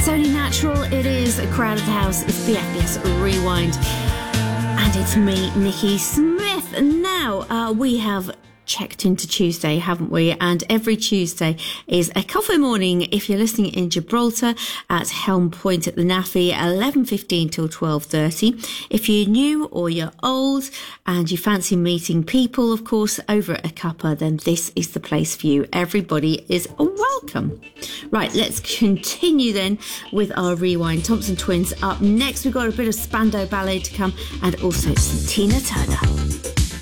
only natural. It is a Crowded House. It's the FBS Rewind. And it's me, Nikki Smith. And now we have checked into Tuesday, haven't we? And every Tuesday is a coffee morning if you're listening in Gibraltar at Helm Point at the NAFI, 11:15 till 12:30. If you're new or you're old and you fancy meeting people, of course, over at a cuppa, then this is the place for you. Everybody is welcome. Right, let's continue then with our Rewind. Thompson Twins up next. We've got a bit of Spandau Ballet to come and also some Tina Turner.